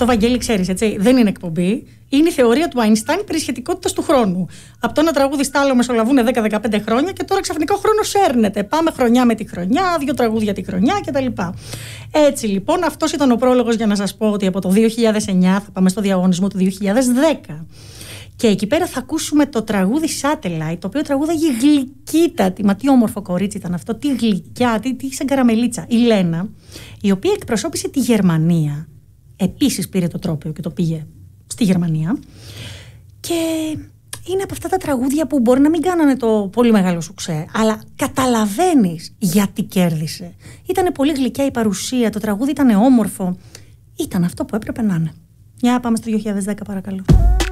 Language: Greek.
Αυτό, Βαγγέλη, ξέρεις, έτσι, δεν είναι εκπομπή. Είναι η θεωρία του Αϊνστάιν περί σχετικότητας του χρόνου. Από το ένα τραγούδι στ' άλλο μεσολαβούν 10-15 χρόνια και τώρα ξαφνικά ο χρόνος έρνεται. Πάμε χρονιά με τη χρονιά, 2 τραγούδια τη χρονιά κτλ. Έτσι λοιπόν, αυτός ήταν ο πρόλογος για να σας πω ότι από το 2009 θα πάμε στο διαγωνισμό του 2010. Και εκεί πέρα θα ακούσουμε το τραγούδι Satellite, το οποίο τραγούδαγε γλυκύτατη. Μα τι όμορφο κορίτσι ήταν αυτό, τι γλυκιά, τι σαν καραμελίτσα. Η Λένα, η οποία εκπροσώπησε τη Γερμανία. Επίσης πήρε το τρόπαιο και το πήγε στη Γερμανία. Και είναι από αυτά τα τραγούδια που μπορεί να μην κάνανε το πολύ μεγάλο σουξέ, αλλά καταλαβαίνεις γιατί κέρδισε. Ήτανε πολύ γλυκιά η παρουσία, το τραγούδι ήταν όμορφο. Ήταν αυτό που έπρεπε να είναι. Για πάμε στο 2010 παρακαλώ.